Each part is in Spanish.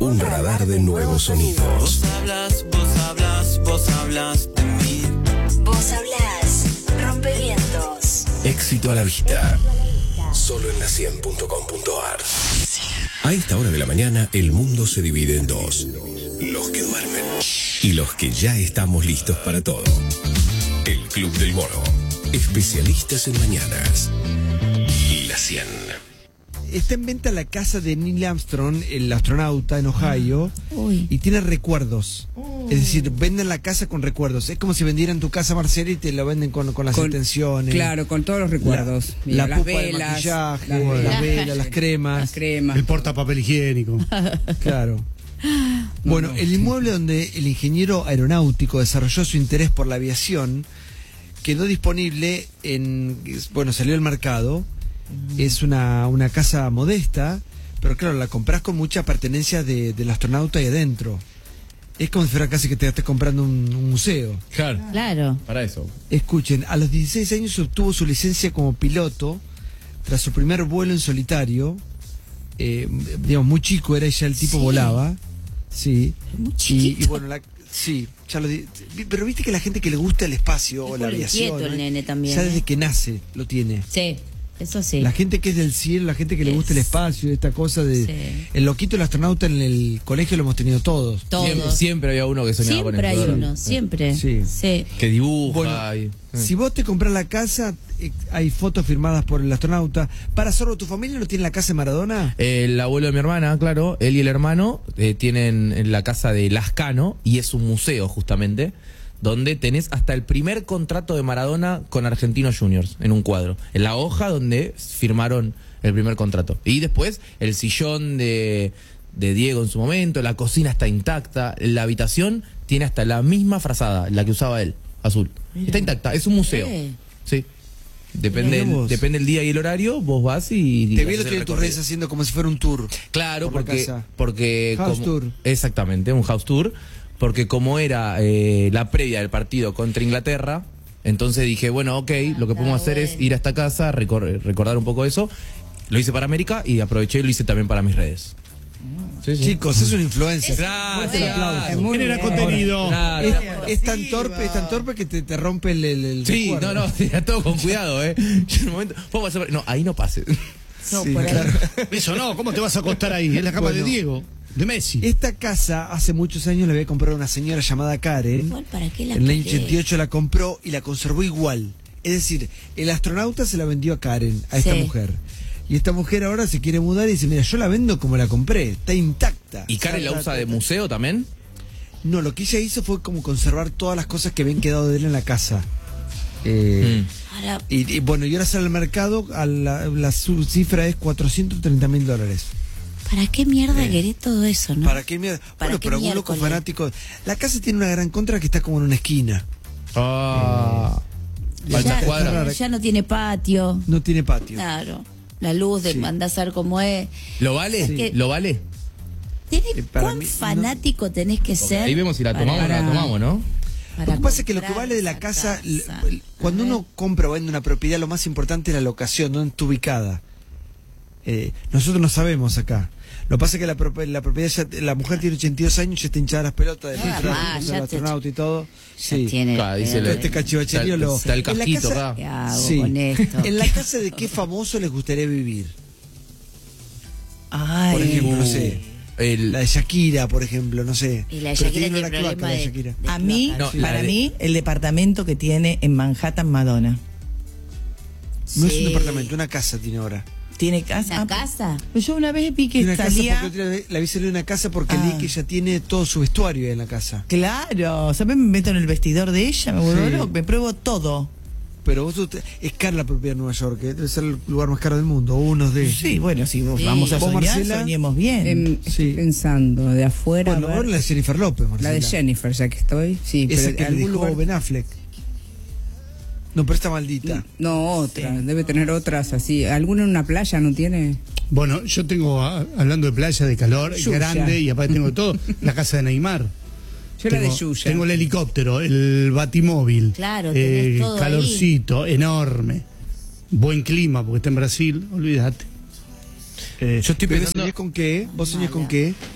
Un radar de nuevos sonidos. Vos hablas, vos hablas, vos hablas de mí. Vos hablás, rompevientos. Éxito a la vista. Solo en la100.com.ar. A esta hora de la mañana, el mundo se divide en dos. Los que duermen y los que ya estamos listos para todo. El Club del Mono. Especialistas en mañanas. La 100. Está en venta la casa de Neil Armstrong, el astronauta, en Ohio. Y tiene recuerdos. Es decir, venden la casa con recuerdos. Es como si vendieran tu casa, Marcela, y te la venden con las extensiones. Claro, con todos los recuerdos. La las pupa de velas, maquillaje, las velas, las cremas. El portapapel higiénico. Claro. Bueno, el inmueble donde el ingeniero aeronáutico desarrolló su interés por la aviación quedó disponible salió al mercado. Es una casa modesta, pero claro, la comprás con mucha pertenencia del astronauta ahí adentro. Es como si fuera casi que te estés comprando un museo. Claro. Para eso. Escuchen, a los 16 años obtuvo su licencia como piloto tras su primer vuelo en solitario. Muy chico era, ya el tipo volaba. Sí. Muy chiquito. Y bueno, pero viste que la gente que le gusta el espacio o la aviación, inquieto el nene también, ya desde que nace lo tiene. Sí, eso sí. La gente que es del cielo, la gente que le gusta el espacio, esta cosa de... Sí. El loquito del astronauta en el colegio lo hemos tenido todos. Siempre había uno que soñaba con Siempre eso. hay uno, siempre. Sí. Sí. Que dibuja. Bueno, si vos te compras la casa, hay fotos firmadas por el astronauta. ¿Para Sorbo, tu familia no tiene la casa de Maradona? El abuelo de mi hermana, claro, él y el hermano tienen la casa de Lascano, y es un museo justamente, donde tenés hasta el primer contrato de Maradona con Argentinos Juniors, en un cuadro, en la hoja donde firmaron el primer contrato. Y después el sillón de Diego en su momento, la cocina está intacta, la habitación tiene hasta la misma frazada, la que usaba él, azul. Está intacta, es un museo. Sí. Depende el día y el horario, vos vas y... Te vi el otro día en tus redes haciendo como si fuera un tour. Claro, por porque house tour. Exactamente, un house tour. Porque como era la previa del partido contra Inglaterra, entonces dije, bueno, ok, lo que podemos hacer es ir a esta casa, recordar un poco eso. Lo hice para América y aproveché y lo hice también para mis redes. Sí. Chicos, es una influencia. Gracias. Genera contenido. Claro. Es tan torpe que te rompe el Sí, recuerdo. no, todo con cuidado, Yo en un momento, no, ahí no pases. No, Sí, por ahí. claro. Eso no, ¿cómo te vas a acostar ahí? Es la cama de Diego, de Messi. Esta casa hace muchos años la había comprado una señora llamada Karen. Igual, ¿para qué la En el año querés? 88 la compró y la conservó igual. Es decir, el astronauta se la vendió a Karen, a esta Sí. mujer. Y esta mujer ahora se quiere mudar y dice, mira, yo la vendo como la compré, está intacta. ¿Y Karen la usa de museo también? No, lo que ella hizo fue como conservar todas las cosas que habían quedado de él en la casa. Ahora, Y bueno, y ahora sale al mercado, su cifra es $430.000. ¿para qué mierda querés todo eso, no? ¿Para qué mierda? ¿Para Bueno, qué pero algún loco miércoles? fanático. La casa tiene una gran contra que está como en una esquina. Falta cuadra. Ya no tiene patio. No tiene patio. Claro. La luz de Sí. andás a ver cómo es. ¿Lo vale? Sí. ¿Lo vale? Para ¿Cuán mí, no. fanático tenés que ser? Ahí vemos si la tomamos o no la tomamos, ¿no? para Lo que pasa es que lo que comprar vale de la esa casa, casa. cuando uno compra o vende una propiedad, lo más importante es la locación, dónde está ubicada. Nosotros no sabemos acá. Lo que pasa es que la propiedad, la mujer tiene 82 años y ya está hinchada las pelotas de ya el te- astronauta y todo. Ya Sí. tiene. Claro, dice Todo este cachivacherío está el en la casquito casa- acá. ¿Qué hago Sí. con esto? En la casa de qué famoso les gustaría vivir. Ay. Por ejemplo, no sé. El- La de Shakira, por ejemplo, no sé. Y la de Pero Shakira tiene tiene una cloaca, problema la de de... Shakira. de A mí, cloaca. No, para mí, el departamento que tiene en Manhattan Madonna. No es Sí. un departamento, una casa tiene ahora. ¿Tiene casa? ¿Una casa? Yo una vez vi que Tiene una casa salía... porque otra vez la vi salir de una casa porque Ah. vi que ella tiene todo su vestuario ahí en la casa. Claro, ¿sabes? Me meto en el vestidor de ella, me vuelvo Sí. loco, me pruebo todo. Pero es cara la propiedad de Nueva York, debe ser el lugar más caro del mundo, o uno de... Sí, bueno, si Sí. vamos a ¿Vos, soñar, Marcela? soñemos bien. Sí. Estoy pensando de afuera. Bueno, a ver. ahora la de Jennifer López, La Marcela. de Jennifer, ya que estoy. Sí, Esa pero que en le algún dejó lugar. Ben Affleck. No, pero está maldita. No, otra. Debe tener otras así. ¿Alguna en una playa no tiene? Bueno, yo tengo, hablando de playa, de calor, Yuya. grande, y aparte tengo todo, la casa de Neymar. Yo la de Tengo- Yuya. Tengo el helicóptero, el batimóvil. Claro, tenés todo calorcito, enorme. Buen clima, porque está en Brasil, olvídate. Yo estoy ¿Pero pensando... soñás con qué? ¿Vos soñás con qué?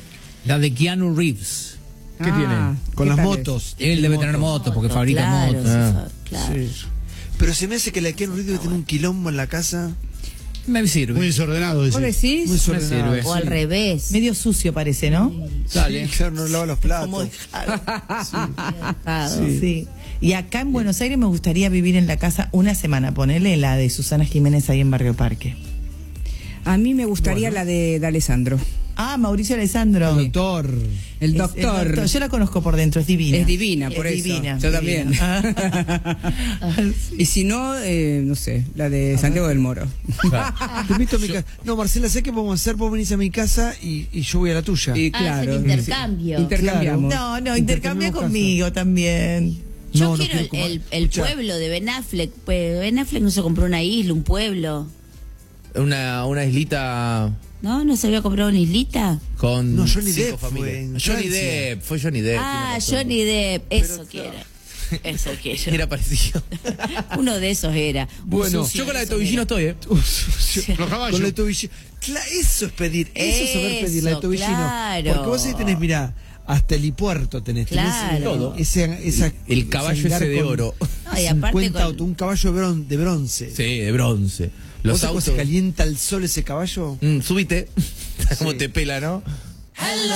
La de Keanu Reeves. ¿Qué tiene? Con ¿qué las tal motos. Él debe tener motos porque fabrica Claro, motos. claro. Sí. Pero se me hace que la de Keanu Reeves debe tener un quilombo en la casa. Me sirve. Muy desordenado ese. ¿Vos decís? Muy desordenado. sirve. O al revés. Medio sucio parece, ¿no? Dale. Sí, claro, no lava los platos. Como dejado. Dejado. Sí. Y acá en Buenos Aires me gustaría vivir en la casa una semana, ponele la de Susana Jiménez ahí en Barrio Parque. A mí me gustaría la de Alessandro. Ah, Mauricio Alessandro. El doctor. El Es- doctor. Yo la conozco por dentro, es divina. Es divina, por Es eso. divina, Yo divina. también. Y si no, no sé, la de Santiago del Moro. Te invito a mi casa. No, Marcela, sé qué podemos hacer. Vos venís a mi casa y yo voy a la tuya. Y Ah, claro. es el intercambio. sí. Intercambiamos. No, intercambia Intercambiamos conmigo también. Yo No, no quiero quiero el Escuchá. pueblo de Ben Affleck. Pues Ben Affleck no se compró una isla, un pueblo. Una islita ¿No se había comprado una islita? con No, Johnny 5 Depp fue familias. en Johnny Francia. Depp, fue Johnny Depp. Ah, tiene razón. Johnny Depp. Eso quiero. Eso quiero. Era parecido. Uno de esos era. Un Bueno, sucio Yo con la de esos Tobillino era. estoy, Los caballos. Con la de Tobillino. Eso es pedir. Eso es saber pedir la de Eso, Tobillino. claro. Porque vos ahí tenés, mirá, hasta el hipuerto tenés. Claro. Todo. El caballo ese de oro. No, y aparte 50 con- autos, un caballo de bronce. Sí, de bronce. Los ¿Vos sabés cómo autos. se calienta el sol ese caballo? Súbite. Como te pela, ¿no?